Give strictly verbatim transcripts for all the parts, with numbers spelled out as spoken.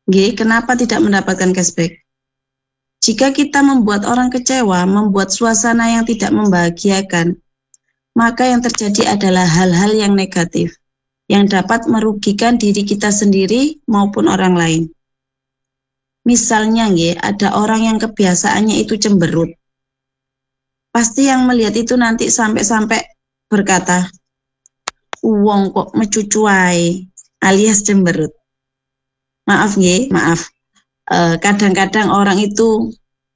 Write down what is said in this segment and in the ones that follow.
G, kenapa tidak mendapatkan cashback? Jika kita membuat orang kecewa, membuat suasana yang tidak membahagiakan, maka yang terjadi adalah hal-hal yang negatif, yang dapat merugikan diri kita sendiri maupun orang lain. Misalnya, G, ada orang yang kebiasaannya itu cemberut. Pasti yang melihat itu nanti sampai-sampai berkata, uang kok mecucuai, alias cemberut. Maaf G, maaf. E, kadang-kadang orang itu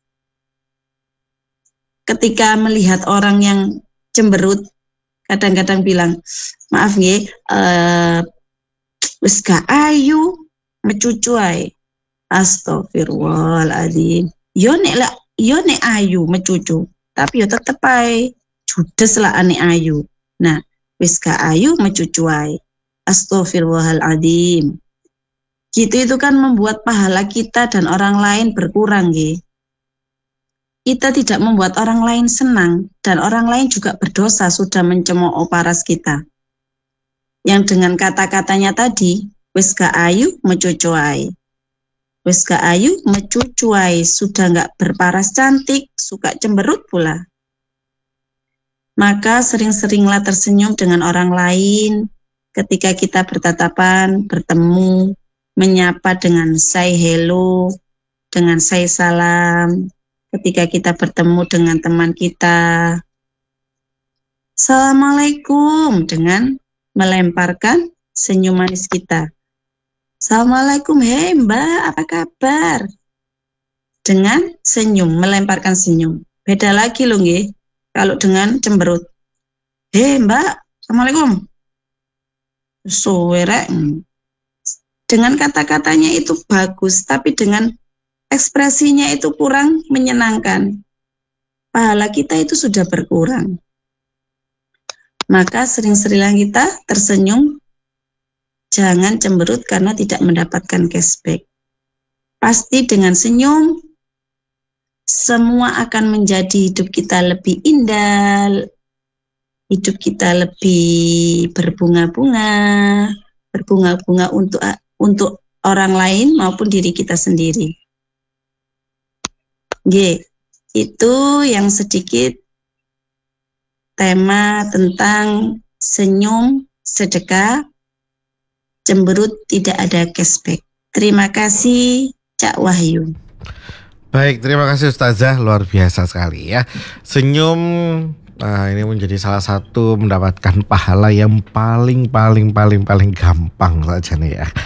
ketika melihat orang yang cemberut, kadang-kadang bilang, maaf G, e, wis gak ayu, mecucuai. Astagfirullahaladzim. Yo nek lah, yo nek ayu mecucu, tapi yo tetep ae judes lah ane ayu. Nah, wis gak ayu mecucuai. Astagfirullahaladzim. Gitu itu kan membuat pahala kita dan orang lain berkurang, G. Kita tidak membuat orang lain senang dan orang lain juga berdosa sudah mencemooh paras kita. Yang dengan kata-katanya tadi, wis gak ayu mecucuai. Wis gak ayu mecucuai, sudah gak berparas cantik, suka cemberut pula. Maka sering-seringlah tersenyum dengan orang lain ketika kita bertatapan, bertemu, menyapa dengan say hello, dengan say salam, ketika kita bertemu dengan teman kita. Assalamualaikum, dengan melemparkan senyum manis kita. Assalamualaikum, hei mbak, apa kabar? Dengan senyum, melemparkan senyum. Beda lagi loh nggih, kalau dengan cemberut. Hei mbak, assalamualaikum. Suwerek. Dengan kata-katanya itu bagus, tapi dengan ekspresinya itu kurang menyenangkan. Pahala kita itu sudah berkurang. Maka sering-seringlah kita tersenyum, jangan cemberut karena tidak mendapatkan cashback. Pasti dengan senyum, semua akan menjadi hidup kita lebih indah, hidup kita lebih berbunga-bunga, berbunga-bunga untuk untuk orang lain maupun diri kita sendiri. G, itu yang sedikit tema tentang senyum, sedekah, cemberut tidak ada cashback. Terima kasih Cak Wahyu. Baik, terima kasih Ustazah, luar biasa sekali ya. Senyum, nah ini menjadi salah satu mendapatkan pahala yang paling paling paling paling gampang saja nih ya.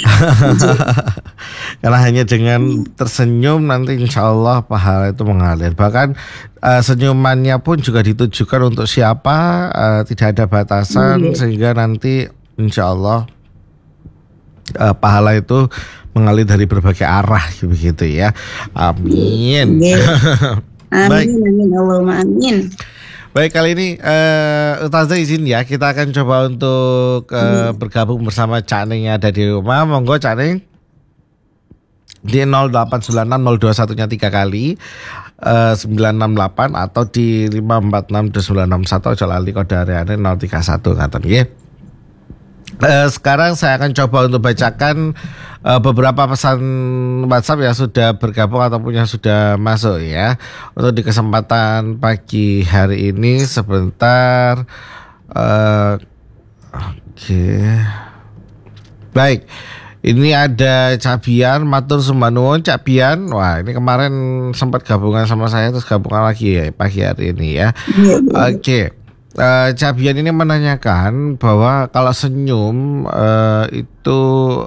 Karena hanya dengan tersenyum nanti insya Allah pahala itu mengalir. Bahkan uh, senyumannya pun juga ditujukan untuk siapa, uh, tidak ada batasan, sehingga nanti insya Allah uh, pahala itu mengalir dari berbagai arah begitu ya. Amin. Amin, amin, Allahumma amin. Baik, kali ini uh, Ustazah izin ya, kita akan coba untuk uh, hmm. bergabung bersama Cak Ning yang ada di rumah. Monggo Cak Ning di nol delapan sembilan enam nol dua satu-nya tiga kali uh, sembilan enam delapan atau di lima empat enam dua sembilan enam satu aja lali kode areane nol tiga satu ngaten nggih. Uh, sekarang saya akan coba untuk bacakan uh, beberapa pesan WhatsApp yang sudah bergabung ataupun yang sudah masuk ya. Untuk di kesempatan pagi hari ini sebentar. Uh, Oke, okay. Baik. Ini ada Cabian, matur sumbanuwun Cabian. Wah, ini kemarin sempat gabungan sama saya terus gabungan lagi ya pagi hari ini ya. Oke. Okay. Uh, Cabian ini menanyakan bahwa kalau senyum uh, itu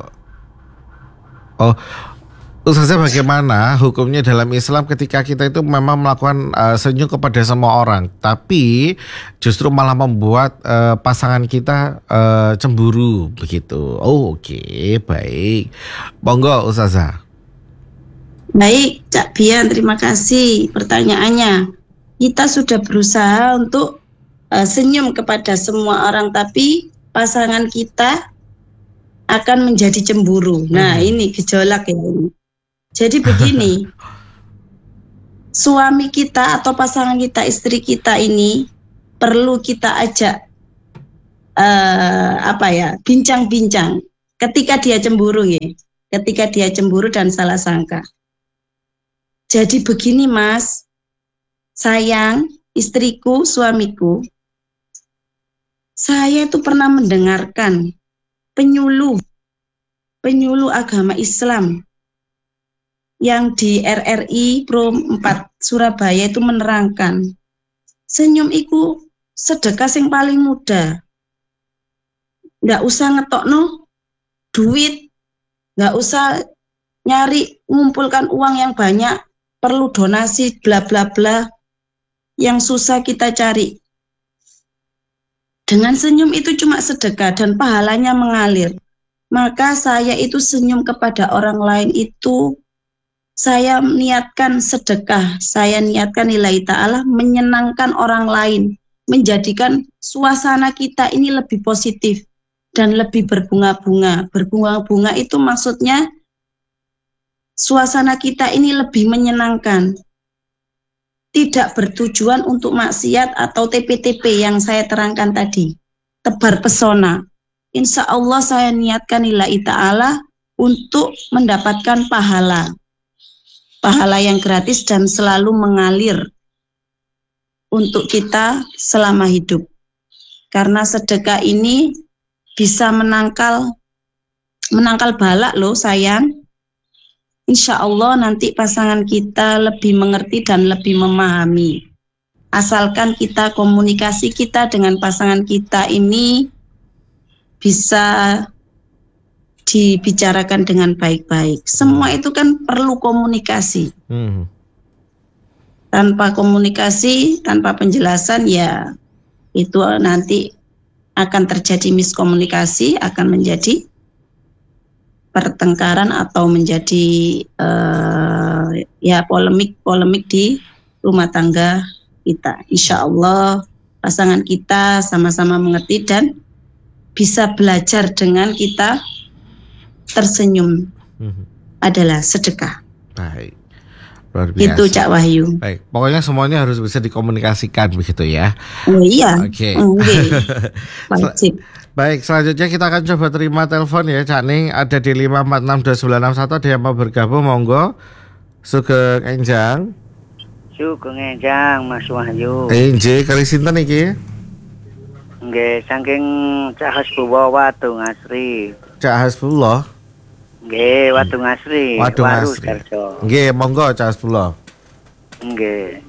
oh Ustazah bagaimana hukumnya dalam Islam ketika kita itu memang melakukan uh, senyum kepada semua orang tapi justru malah membuat uh, pasangan kita uh, cemburu begitu. Oh oke, okay, baik. Monggo Ustazah. Baik Cak Bian, terima kasih pertanyaannya. Kita sudah berusaha untuk Uh, senyum kepada semua orang, tapi pasangan kita akan menjadi cemburu. Nah, hmm. ini gejolak ya ini. Jadi begini, suami kita atau pasangan kita, istri kita ini perlu kita ajak uh, apa ya, bincang-bincang ketika dia cemburu ya. ketika dia cemburu dan salah sangka. Jadi begini Mas, sayang, istriku, suamiku, saya itu pernah mendengarkan penyuluh, penyuluh agama Islam yang di R R I Pro empat Surabaya itu menerangkan, senyum itu sedekah yang paling mudah. Nggak usah ngetokno duit, nggak usah nyari ngumpulkan uang yang banyak, perlu donasi bla bla bla yang susah kita cari. Dengan senyum itu cuma sedekah dan pahalanya mengalir. Maka saya itu senyum kepada orang lain itu, saya niatkan sedekah, saya niatkan lillahi ta'ala menyenangkan orang lain, menjadikan suasana kita ini lebih positif dan lebih berbunga-bunga. Berbunga-bunga itu maksudnya suasana kita ini lebih menyenangkan. Tidak bertujuan untuk maksiat atau T P T P yang saya terangkan tadi. Tebar pesona. Insya Allah saya niatkan lillahi ta'ala untuk mendapatkan pahala. Pahala yang gratis dan selalu mengalir untuk kita selama hidup. Karena sedekah ini bisa menangkal menangkal balak loh sayang. Insya Allah nanti pasangan kita lebih mengerti dan lebih memahami. Asalkan kita komunikasi kita dengan pasangan kita ini bisa dibicarakan dengan baik-baik. Semua itu kan perlu komunikasi. Hmm. Tanpa komunikasi, tanpa penjelasan ya itu nanti akan terjadi miskomunikasi, akan menjadi pertengkaran atau menjadi uh, ya polemik-polemik di rumah tangga kita. Insya Allah pasangan kita sama-sama mengerti dan bisa belajar dengan kita tersenyum hmm. adalah sedekah. Baik, luar biasa. Itu Cak Wahyu. Baik, pokoknya semuanya harus bisa dikomunikasikan begitu ya. Oh iya. Oke. Okay. Okay. Wajib. Baik, selanjutnya kita akan coba terima telepon ya, Cak Ning. Ada di lima empat enam dua sembilan enam satu. Ada yang mau bergabung, monggo. Sugeng Enjang. Sugeng Enjang, Mas Wahyu. Enje, kali sinten iki? Nggih, saking Cak Hasbullah Wadung Asri. Cak Hasbullah. Nggih, Wadung Asri. Wadung Asri. Nggih, monggo Cak Hasbullah. Nggih.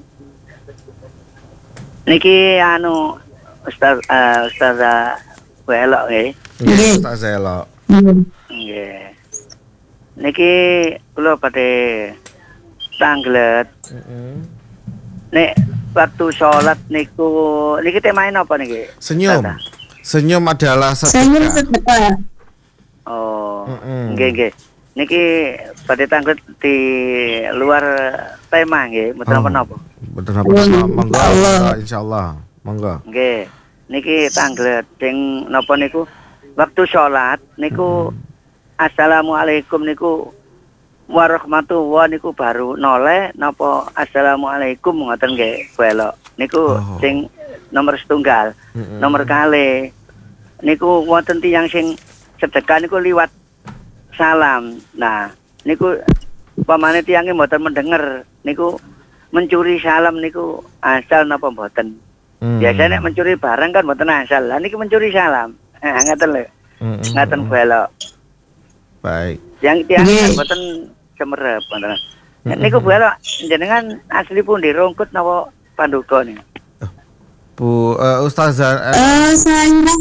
Niki anu Ustaz uh, Ustazah Elok nggih. Nggih, Ustaz Elok. Nggih. Niki kula badhe tanglet. Heeh. Nek waktu sholat niku niki temain apa niki? Senyum. Tata. Senyum adalah sedekah. Senyum sedekah. Oh. Nggih, nggih. Niki badhe tanglet di luar tema nggih, mboten oh. Napa. Mboten napa. Monggo insyaallah. Monggo. Nggih. Niki tanglet sing napa niku waktu sholat niku hmm. assalamualaikum niku warahmatullahi niku baru noleh napa assalamualaikum ngoten nggih Elok niku oh. Sing nomor setunggal hmm. Nomor kali niku wonten tiyang sing sedekah niku liwat salam. Nah niku pamane tiyange mboten mendengar niku mencuri salam niku asal napa mboten. Hmm. Biasanya mencuri barang kan mboten asal. Lah niki mencuri salam. Eh ngaten lho. Hmm. Ngaten Elok. Baik. Yang tiang kan mboten cemerep ngoten. Hmm. Niku Elok jenengan asli pundi Rungkut napa Panduga nih? Bu uh, Ustazah uh, uh, saya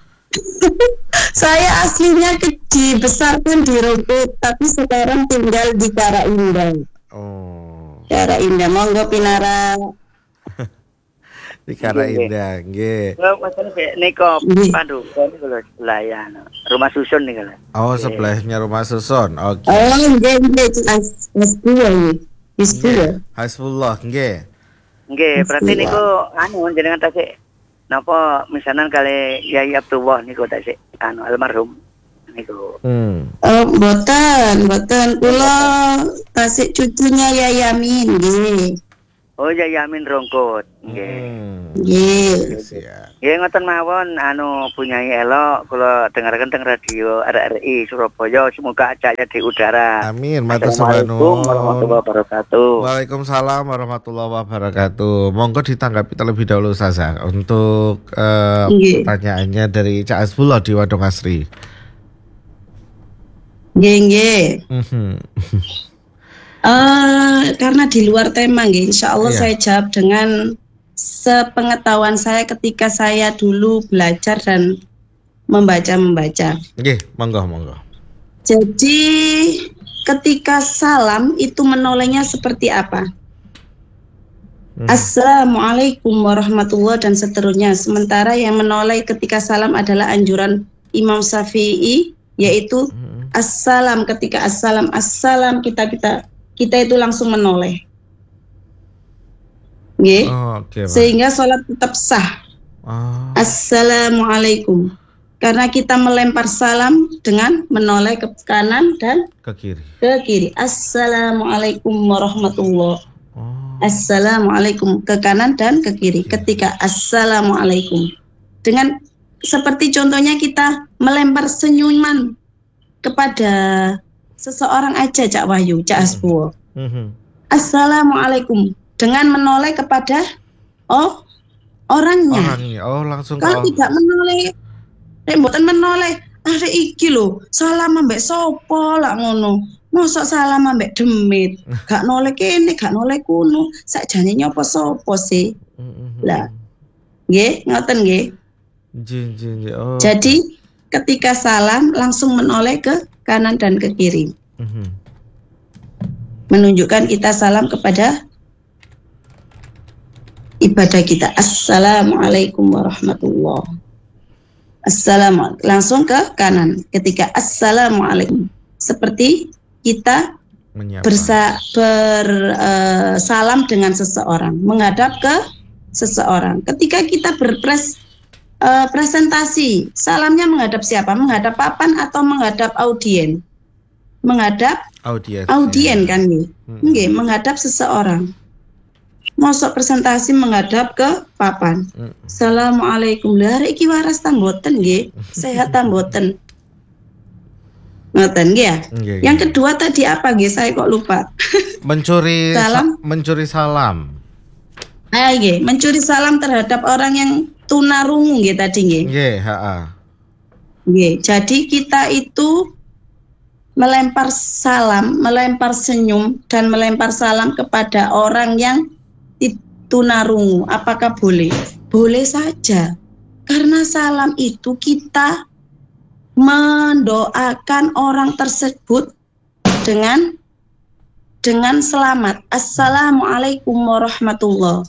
saya aslinya dibesarkan di Rungkut tapi sekarang tinggal di Cara Indah. Oh. Cara Indah, monggo pinara. Di Cara Indah, nggih. Lha maksudnya nika Panduga niku lho layan. Rumah susun niku lho. Oh, sebelahnya rumah susun. Oke. Okay. Oh, nggih nggih Hasbullah nggih. Hasbullah. Hasbullah nggih. Nggih, berarti niku anu jenengan tasik napa misanan kali Yai Abdullah niku tasik anu almarhum niku. Hmm. Oh, mboten, mboten kula tasik cucunya Yai Amin nggih. Oh ya Yamin Rongkut. Nggih. Hmm. Nggih. Siap. Nggih ngoten mawon anu punyai elok kula dengarkan teng radio R R I Surabaya semoga acaranya di udara. Amin. Matur Assalamualaikum suwun. warahmatullahi wabarakatuh. Waalaikumsalam warahmatullahi wabarakatuh. Monggo ditanggapi terlebih dahulu Ustazah untuk uh, Nggih. pertanyaannya dari Cak Hasbullah di Wadung Asri. Nggih, nggih. Mhm. Eh, karena di luar tema, nggih, insya Allah Iya. saya jawab dengan sepengetahuan saya ketika saya dulu belajar dan membaca-membaca. Nggih, monggo monggo. Jadi ketika salam itu menolehnya seperti apa? Hmm. Assalamualaikum warahmatullahi dan seterusnya. Sementara yang menoleh ketika salam adalah anjuran Imam Syafi'i, yaitu Hmm. assalam. Ketika assalam, assalam kita kita kita itu langsung menoleh. Nggih. Oh, oke, Pak. Sehingga sholat tetap sah. Oh. Assalamualaikum. Karena kita melempar salam dengan menoleh ke kanan dan Ke kiri. ke kiri. Assalamualaikum warahmatullahi. Oh. Assalamualaikum ke kanan dan ke kiri. Ketika assalamualaikum. Dengan seperti contohnya kita melempar senyuman kepada seseorang aja, Cak Wahyu, Cak Hasbuwo. Mhm. Assalamualaikum dengan menoleh kepada oh orangnya. Orangnya. Oh, langsung Kalau ke tidak menoleh, nek mboten menoleh, arek iki lho, salam ambek sapa lak ngono. Mosok salam ambek demit, gak noleh kene, gak noleh kuno. Sakjane nyopo sapa sih? Mhm. Lah. Nggih, ngoten nggih. Jin jin jin. Oh. Jadi ketika salam langsung menoleh ke kanan dan ke kiri. Mhm. Menunjukkan kita salam kepada ibadah kita. Assalamualaikum warahmatullahi. Assalamualaikum. Langsung ke kanan. Ketika assalamualaikum. Seperti kita Menyapa. bersa, bersalam dengan seseorang. Menghadap ke seseorang. Ketika kita berpres eh, presentasi, salamnya menghadap siapa? Menghadap papan atau menghadap audien? Menghadap Audiens. audien kan nih. Hmm. Nggih, menghadap seseorang. Mosok presentasi menghadap ke papan. Hmm. Assalamualaikum. Lah arek iki waras ta mboten nggih? Sehat ta mboten? Ngoten nggih ya? Nggih, Yang nggih. kedua tadi apa nggih? Saya kok lupa. Mencuri Salam. sa- mencuri salam. Ah nggih, mencuri salam terhadap orang yang tunarungu nggih tadi nggih. Nggih, heeh. Nggih, jadi kita itu melempar salam, melempar senyum dan melempar salam kepada orang yang ti- tunarungu. Apakah boleh? Boleh saja. Karena salam itu kita mendoakan orang tersebut dengan dengan selamat. Assalamualaikum warahmatullahi.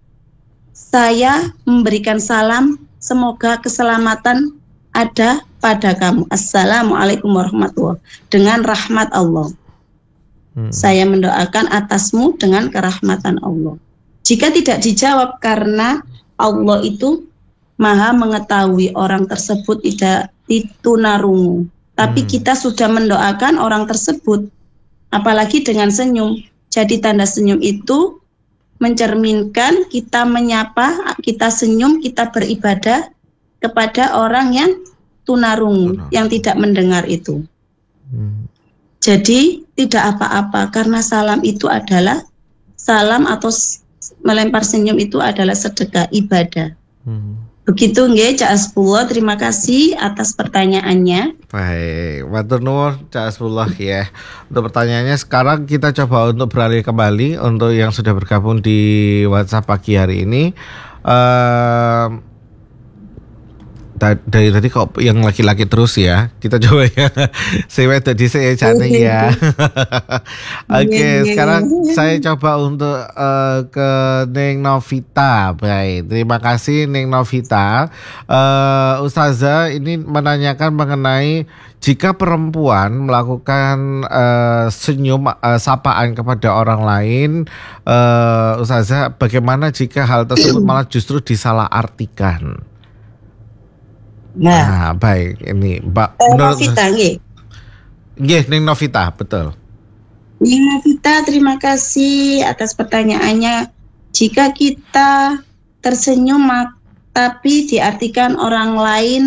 Saya memberikan salam, semoga keselamatan ada pada kamu. Assalamualaikum warahmatullahi. Dengan rahmat Allah. Hmm. Saya mendoakan atasmu dengan kerahmatan Allah. Jika tidak dijawab karena Allah itu maha mengetahui orang tersebut tidak tunarungu. Tapi Hmm. kita sudah mendoakan orang tersebut. Apalagi dengan senyum. Jadi tanda senyum itu mencerminkan kita menyapa, kita senyum, kita beribadah kepada orang yang tunarungu, Tunarungu. yang tidak mendengar itu. Hmm. Jadi tidak apa-apa karena salam itu adalah salam atau s- melempar senyum itu adalah sedekah ibadah. Hmm. Begitu nggih Cak Hasbuwo, terima kasih atas pertanyaannya. Baik, matur nuwun Cak Hasbullah ya. Untuk pertanyaannya sekarang kita coba untuk beralih kembali untuk yang sudah bergabung di WhatsApp pagi hari ini. Ehm, ta- dari tadi kok yang laki-laki terus ya. Kita coba ya. Saya tadi saya cantik ya. Oke, Iya, iya, sekarang iya. saya coba untuk eh, ke Neng Novita. Baik, terima kasih Neng Novita. Eh, Ustazah ini menanyakan mengenai jika perempuan melakukan eh, senyum eh, sapaan kepada orang lain, eh, Ustazah, bagaimana jika hal tersebut malah justru disalahartikan? Nah, Nah, baik ini Mbak. eh, Menurut Novita nggih. Nggih, Neng Novita, betul. Neng Novita, terima kasih atas pertanyaannya. Jika kita tersenyum mak- tapi diartikan orang lain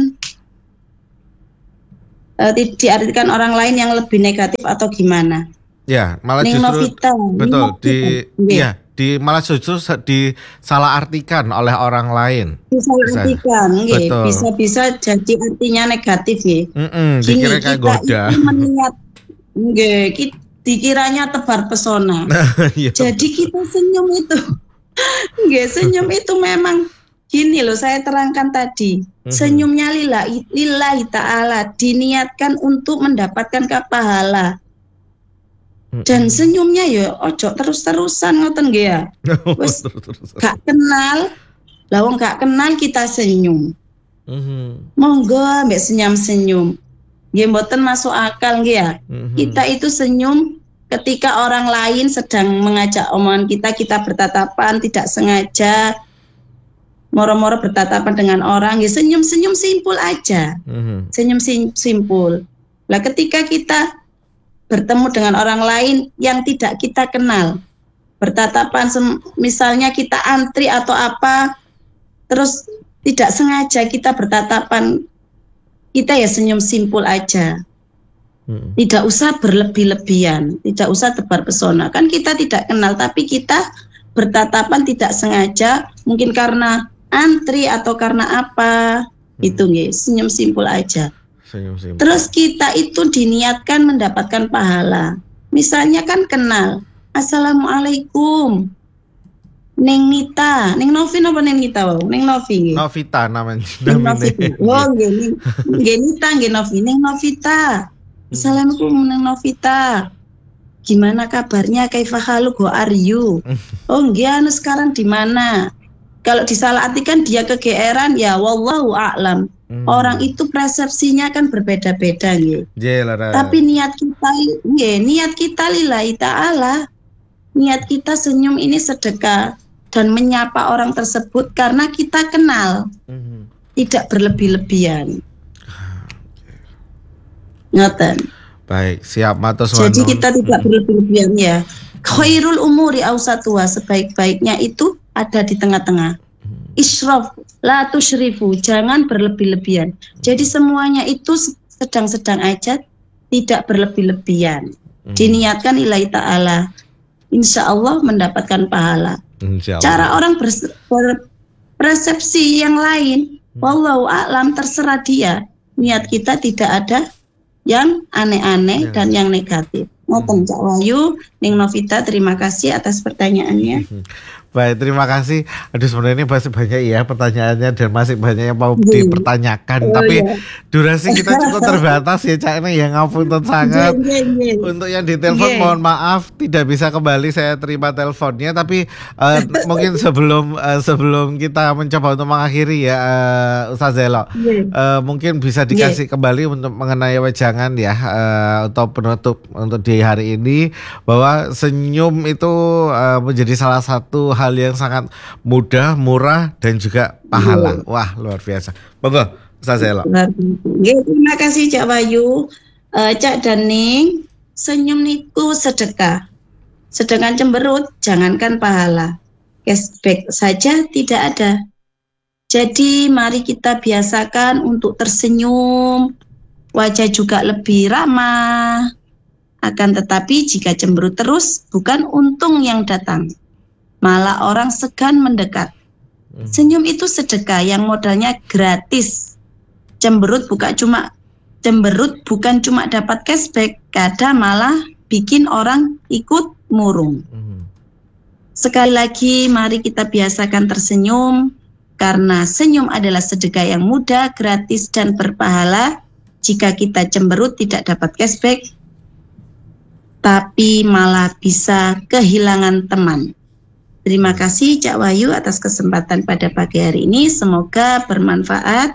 uh, di- diartikan orang lain yang lebih negatif atau gimana? Ya, malah Ning justru Novita, Ning betul Novita. di Nggih. ya di malah justru sa- disalahartikan oleh orang lain. Disalahartikan, nggih. Betul. Bisa-bisa jadi artinya negatif nggih. Mm-mm, Gini, dikira kayak kita goda. itu meniat, nggih, ki- dikiranya tebar pesona. Iya. Jadi kita senyum itu, nggih, senyum itu memang gini loh, saya terangkan tadi. Mhm. Senyumnya lillahi, lillahi ta'ala, diniatkan untuk mendapatkan pahala. Dan senyumnya ya ojo terus-terusan ngoten nggih ya. Wis Terus-terus. gak kenal, lah wong gak kenal kita senyum. Mhm, Monggo mbek senyum-senyum. Nggih mboten masuk akal nggih ya. mhm. Kita itu senyum ketika orang lain sedang mengajak omongan kita, kita bertatapan tidak sengaja moro-moro bertatapan dengan orang, ya senyum-senyum simpul aja. Mhm. Senyum sim- simpul. Lah ketika kita bertemu dengan orang lain yang tidak kita kenal, bertatapan sem- misalnya kita antri atau apa, terus tidak sengaja kita bertatapan, kita ya senyum simpul aja. Mhm. Tidak usah berlebih-lebihan, tidak usah tebar pesona. Kan kita tidak kenal, tapi kita bertatapan tidak sengaja, mungkin karena antri atau karena apa, itu nggih, senyum simpul aja. Senyum simpul. Terus kita itu diniatkan mendapatkan pahala. Misalnya kan kenal, Assalamualaikum, Neng Nita, Neng Novi apa Neng Nita? Wow? Neng Novi. nggih. Novita namanya. Neng namanya. Novita. Oh, nggih, Neng- nggih Nita, nggih Novi, Neng Novita. Assalamualaikum Neng Novita. Gimana kabarnya? Kaifa haluku? Are you? Oh, nggih anu sekarang di mana? Kalau disalahartikan dia kegeeran ya wallahu a'lam. Hmm. Orang itu persepsinya kan berbeda-beda nggih. Jelara. Tapi niat kita nggih, niat kita lillahi ta'ala. Niat kita senyum ini sedekah dan menyapa orang tersebut karena kita kenal, Mhm. tidak berlebih-lebihan. Ngoten. Baik, siap matur Jadi suwun. kita tidak berlebih-lebihan ya. Khairul umuri awsatuha, sebaik-baiknya itu ada di tengah-tengah. Israf la tusyrifu, jangan berlebih-lebihan. Jadi semuanya itu sedang-sedang aja, tidak berlebih-lebihan. Diniatkan lillahi ta'ala. Insya Allah mendapatkan pahala. Insyaallah. Cara orang bers- berpersepsi yang lain, wallahu a'lam, terserah dia. Niat kita tidak ada yang aneh-aneh Ya. dan yang negatif. Ngoten Cak Wahyu, Ning Novita, terima kasih atas pertanyaannya. Baik, terima kasih. Aduh, sebenarnya ini masih banyak ya pertanyaannya dan masih banyak yang mau Iya. dipertanyakan. Oh, Tapi iya. durasi kita cukup terbatas ya, Cak. Ini yang ngapunten sangat. Iya, iya, iya. Untuk yang di telepon Iya. mohon maaf tidak bisa kembali saya terima teleponnya, tapi eh, mungkin sebelum eh, sebelum kita mencoba untuk mengakhiri ya eh, Ustaz Zelo, Iya. eh, mungkin bisa dikasih kembali untuk mengenai wejangan ya eh, atau penutup untuk di hari ini, bahwa senyum itu eh, menjadi salah satu hal yang sangat mudah, murah dan juga pahala. Wah, luar biasa. Monggo Ustaz Zelo. Luar biasa. Nggih, terima kasih Cak Wahyu. Eh, Cak dan Ning, senyum niku sedekah. Sedangkan cemberut jangankan pahala, cashback saja tidak ada. Jadi mari kita biasakan untuk tersenyum, wajah juga lebih ramah. Akan tetapi jika cemberut terus, bukan untung yang datang, malah orang segan mendekat. Senyum itu sedekah yang modalnya gratis. Cemberut bukan cuma cemberut bukan cuma dapat cashback, kadang malah bikin orang ikut murung. Mhm. Sekali lagi mari kita biasakan tersenyum, karena senyum adalah sedekah yang mudah, gratis dan berpahala. Jika kita cemberut tidak dapat cashback, tapi malah bisa kehilangan teman. Terima kasih Cak Wahyu atas kesempatan pada pagi hari ini. Semoga bermanfaat.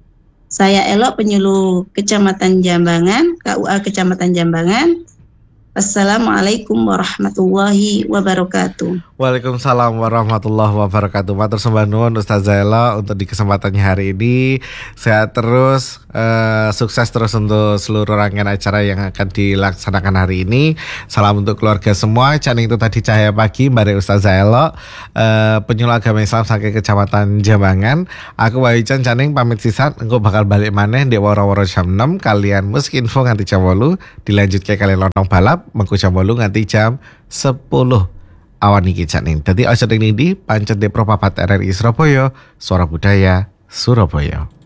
Saya Elok, penyuluh Kecamatan Jambangan, K U A Kecamatan Jambangan. Assalamualaikum warahmatullahi wabarakatuh. Waalaikumsalam warahmatullahi wabarakatuh. Matur sembah nuwun Ustazah Ella untuk di kesempatannya hari ini. Sehat terus, eh, sukses terus untuk seluruh rangkaian acara yang akan dilaksanakan hari ini. Salam untuk keluarga semua. Caning itu tadi Cahaya Pagi bare Ustazah Ella, eh, penyuluh agama Islam saking Kecamatan Jambangan. Aku Wahican Caning pamit sisan, engko bakal balik maneh ndek woro-woro jam enam kalian Musik Info nganti jam wolu, dilanjutke kalian Lonong Balap mengko jam wolu nganti jam sepuluh. Awan iki Caning. Dadi aja ning ndi pancet de Propapat R R I Surabaya, Suara Budaya Surabaya.